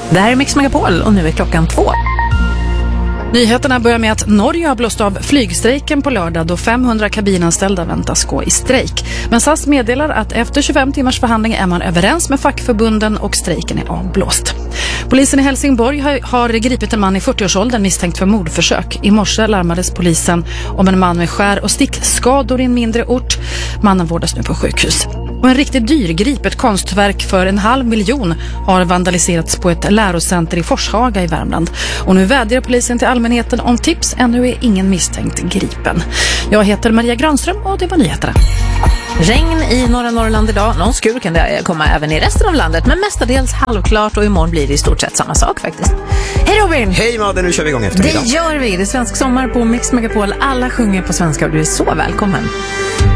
Det här är Mix Megapol och nu är klockan 2. Nyheterna börjar med att Norge har blåst av flygstrejken på lördag då 500 kabinanställda väntas gå i strejk. Men SAS meddelar att efter 25 timmars förhandling är man överens med fackförbunden och strejken är avblåst. Polisen i Helsingborg har gripit en man i 40-årsåldern misstänkt för mordförsök. I morse larmades polisen om en man med skär- och stickskador i en mindre ort. Mannen vårdas nu på sjukhus. Och en riktigt dyrgripet konstverk för 500 000 har vandaliserats på ett lärocenter i Forshaga i Värmland. Och nu vädjar polisen till allmänheten om tips. Ännu är ingen misstänkt gripen. Jag heter Maria Granström och det var nyheterna. Regn i norra Norrland idag. Någon skur kan det komma även i resten av landet, men mestadels halvklart och imorgon blir det i stort sett samma sak faktiskt. Hej Robin! Hej Madde, nu kör vi igång eftermiddag. Det gör vi. Det är svensk sommar på Mix Megapol. Alla sjunger på svenska och du är så välkommen.